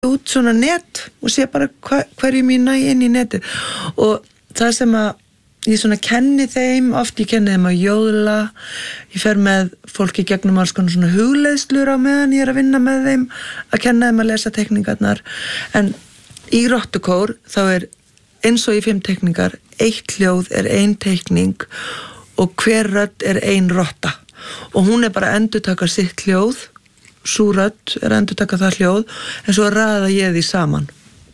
út svona net og sé bara hverjum ég næ inn í netið og það sem að ég svona kenni þeim oft, ég kenni þeim að jóðla, ég fer með fólki gegnum alls konar svona hugleiðslur á meðan ég að vinna með þeim að kenna þeim að lesa tekningarnar en í rottukór þá eins og í 5 tekningar 1 hljóð 1 tekning og hver rödd 1 rotta og hún bara endurtaka sitt hljóð sú rödd endurtaka það hljóð en svo raða ég því saman.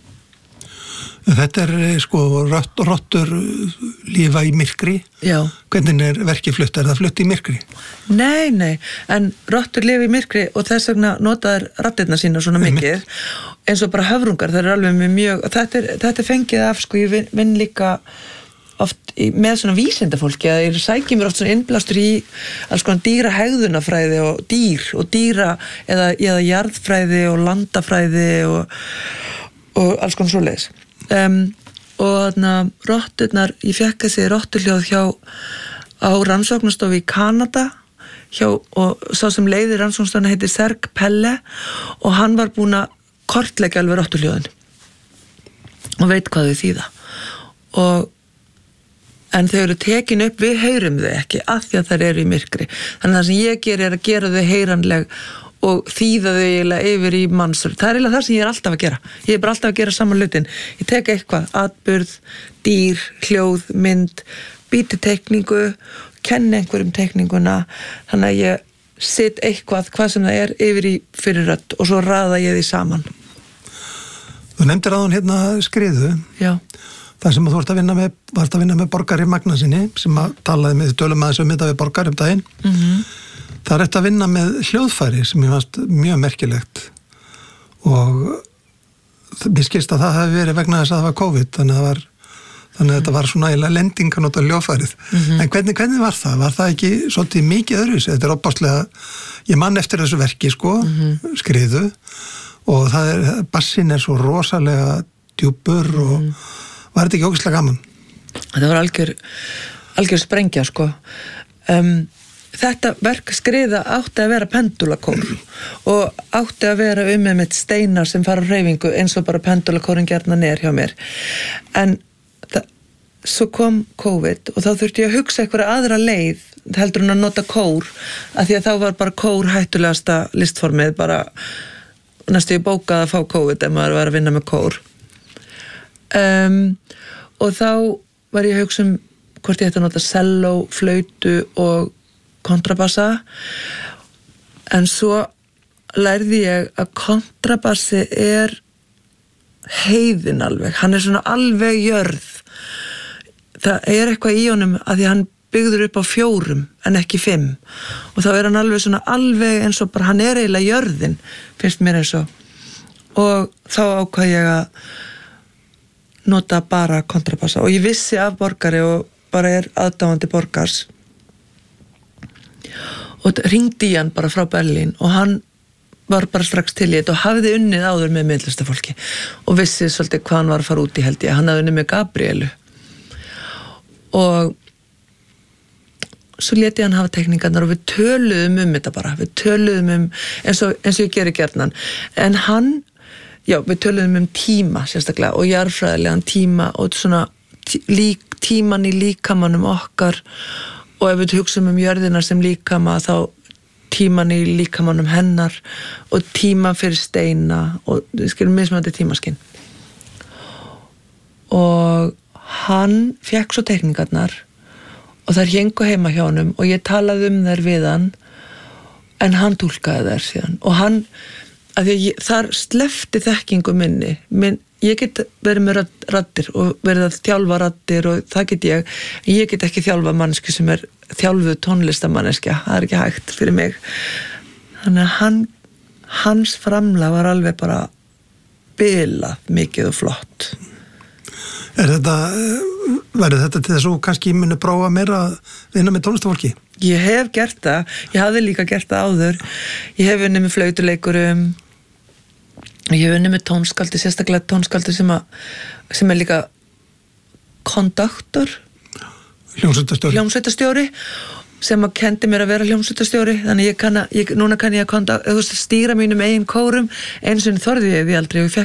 Þetta sko rottur lifa í myrkri. Já. Hvernig verkið flutt? Það flutt í myrkri? Nei, en rottur lifa í myrkri og þess vegna notaðar raddirnar sína svona mikið eins og bara höfrungar, það alveg með mjög þetta fengið af, sko, ég vinn líka oft með svona vísindafólki að ég sæki mér oft svona innblástur í alls konar dýra hegðunafræði og dýra eða jarðfræði og landafræði og alls konar svoleiðis. Og þarna rotturnar, ég fékk þessi rotturhljóð á rannsóknastofu í Kanada og sá sem leiðir rannsóknastofuna heitir Serge Pelle og hann var búinn að kortleggja alveg rotturhljóðin og veit hvað þau þýða en þau eru tekin upp, við heyrum þau ekki af því að þær eru í myrkri þannig að það sem ég geri að gera þau heyranleg og þýða þau eiginlega yfir í mannsrödd. Það eiginlega það sem ég alltaf að gera. Ég bara alltaf að gera saman hlutin. Ég tek eitthvað, atburð, dýr, hljóð, mynd, býti tekningu, kenni einhverjum tekninguna, þannig að ég set eitthvað, hvað sem það yfir í fyrir rödd og svo raða ég því saman. Þú nefndir áðan hérna Skriðu. Já. Það sem þú varst að vinna með Borgari Magnúsinni sem að talaði með tölum aðeins þetta við Borgari daginn. Það að vinna með hljóðfæri sem ég fannst mjög merkilegt og mér skilst að það hefði verið vegna þess að það var COVID þannig að þetta var svona eiginlega lending að nota hljóðfærið. En hvernig var það? Var það ekki svolítið mikið öðruvísi? Þetta opaslega, ég man eftir þessu verki sko, Skriðu og bassin svo rosalega djúpur og var þetta ekki ógeðslega gaman? Þetta var algjör sprengja sko. Þetta verk Skriða átti að vera pendulakór og átti að vera með steinar sem fara á hreyfingu eins og bara pendulakórin gjarnan hjá mér. En svo kom COVID og þá þurfti ég að hugsa eitthvað aðra leið heldur en að nota kór af því að þá var bara kór hættulegasta listformið, bara næstu ég bókað að fá COVID ef maður var að vinna með kór. Og þá var ég að hugsa hvort ég ætti að nota selló, flautu og kontrabassa en svo lærði ég að kontrabassi heiðin alveg, hann svona alveg jörð það eitthvað í honum að því hann byggður upp á 4 en ekki 5 og þá hann alveg svona alveg eins og bara hann eiginlega jörðin finnst mér eins og þá ákvað ég að nota bara kontrabassa og ég vissi af Borgari og bara aðdáandi Borgars og ringdi hann bara frá Berlín og hann var bara strax til í þetta og hafði unnið áður með myndlistafólki og vissi svolítið hvað hann var að fara út í held ég, hann hafði unnið með Gabrielu og svo lét ég hann hafa tekningarnar og við töluðum þetta bara, við töluðum eins og ég geri gjarnan en við töluðum tíma sérstaklega og jarðfræðilegan tíma og svona tíman í líkamanum okkar og ef við hugsum jörðina sem líkama þá tíman í líkamanum hennar og tíma fyrir steina og við skilum mismunandi tímaskinn og hann fekk svo tekningarnar og þær héngu heima hjá honum og ég talaði þær við hann en hann túlkaði þær síðan og hann, að því að þar sleppti þekkingu minni ég get verið með raddir og verið að þjálfa raddir og það get ég get ekki þjálfa manneski sem þjálfuð tónlistamanneskja, það ekki hægt fyrir mig þannig að hans framlag var alveg bara bilað mikið og flott. Verður þetta til þess að kannski muni prófa meira að vinna með tónlistafólki? Ég hef gert það, ég hafði líka gert það áður ég hef unnið með flautuleikurum ég hef unnið með tónskaldi, sérstaklega tónskaldi sem líka konduktor hljómsveitarstjóri sem að kendi mér að vera hljómsveitastjóri, þannig núna kann ég að stýra mínum eigin kórum, eins og þorði ég við aldrei, ég